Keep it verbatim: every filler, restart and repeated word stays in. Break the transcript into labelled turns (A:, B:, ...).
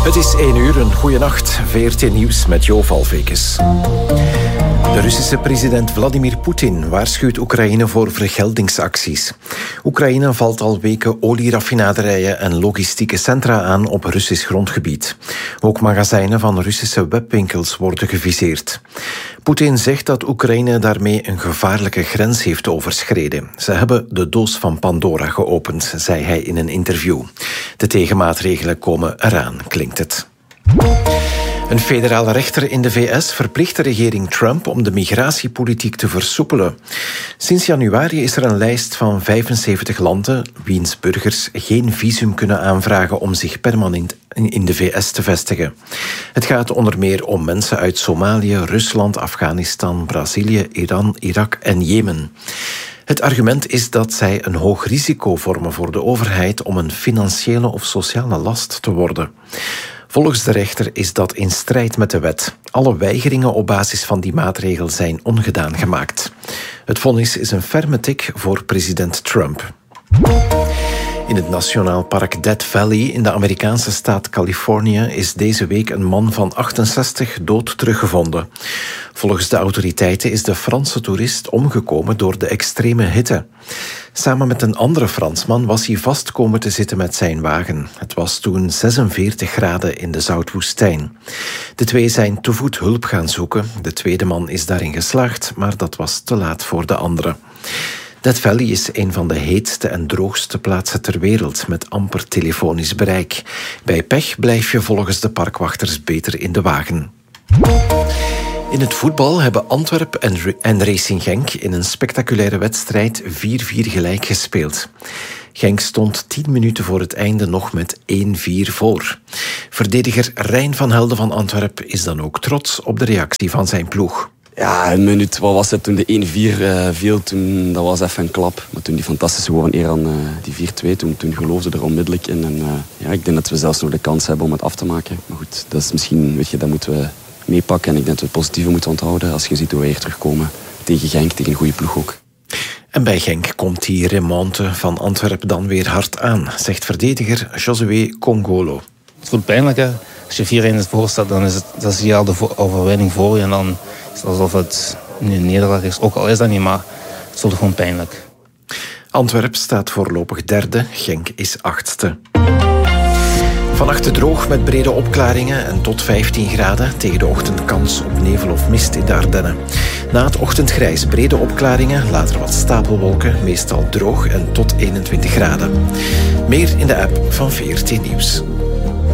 A: Het is één uur, een goeie nacht. V R T Nieuws met Jo Valvekes. De Russische president Vladimir Poetin waarschuwt Oekraïne voor vergeldingsacties. Oekraïne valt al weken olieraffinaderijen en logistieke centra aan op Russisch grondgebied. Ook magazijnen van Russische webwinkels worden geviseerd. Poetin zegt dat Oekraïne daarmee een gevaarlijke grens heeft overschreden. Ze hebben de doos van Pandora geopend, zei hij in een interview. De tegenmaatregelen komen eraan, klinkt het. Een federale rechter in de V S verplicht de regering Trump om de migratiepolitiek te versoepelen. Sinds januari is er een lijst van vijfenzeventig landen wiens burgers geen visum kunnen aanvragen om zich permanent in de V S te vestigen. Het gaat onder meer om mensen uit Somalië, Rusland, Afghanistan, Brazilië, Iran, Irak en Jemen. Het argument is dat zij een hoog risico vormen voor de overheid om een financiële of sociale last te worden. Volgens de rechter is dat in strijd met de wet. Alle weigeringen op basis van die maatregel zijn ongedaan gemaakt. Het vonnis is een ferme tik voor president Trump. In het Nationaal Park Death Valley in de Amerikaanse staat Californië is deze week een man van achtenzestig dood teruggevonden. Volgens de autoriteiten is de Franse toerist omgekomen door de extreme hitte. Samen met een andere Fransman was hij vast komen te zitten met zijn wagen. Het was toen zesenveertig graden in de zoutwoestijn. De twee zijn te voet hulp gaan zoeken. De tweede man is daarin geslaagd, maar dat was te laat voor de andere. Death Valley is een van de heetste en droogste plaatsen ter wereld, met amper telefonisch bereik. Bij pech blijf je volgens de parkwachters beter in de wagen. In het voetbal hebben Antwerp en, en Racing Genk in een spectaculaire wedstrijd vier vier gelijk gespeeld. Genk stond tien minuten voor het einde nog met één vier voor. Verdediger Rijn van Helden van Antwerp is dan ook trots op de reactie van zijn ploeg.
B: Ja, een minuut, wat was het toen de één vier uh, viel, toen, dat was even een klap. Maar toen die fantastische goal van Eran, uh, die vier twee, toen, toen geloofde er onmiddellijk in. En uh, ja, ik denk dat we zelfs nog de kans hebben om het af te maken. Maar goed, dat is misschien, weet je, dat moeten we meepakken. En ik denk dat we het positieve moeten onthouden als je ziet hoe we hier terugkomen tegen Genk, tegen een goede ploeg ook.
A: En bij Genk komt die remonte van Antwerpen dan weer hard aan, zegt verdediger Josué Congolo.
C: Het voelt pijnlijk, hè. Als je vier één voor staat, dan is het, dat zie je al de overwinning voor je. En dan is het alsof het een nederlaag is. Ook al is dat niet, maar het voelt gewoon pijnlijk.
A: Antwerp staat voorlopig derde, Genk is achtste. Vannacht droog met brede opklaringen en tot vijftien graden. Tegen de ochtend kans op nevel of mist in de Ardennen. Na het ochtendgrijs brede opklaringen, later wat stapelwolken, meestal droog en tot eenentwintig graden. Meer in de app van V R T Nieuws.